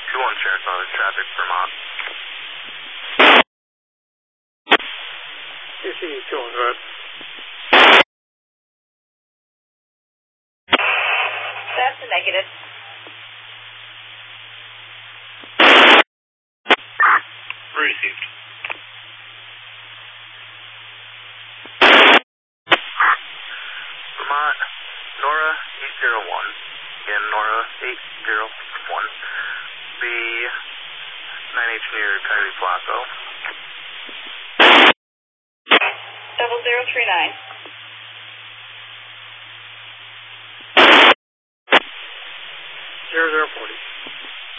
2-1 Sarasota traffic, Vermont. CC 2-1, go ahead. That's a negative. Received. Vermont, Nora 801. Again, Nora 801. The 9H near Coyote Plazo. 0039.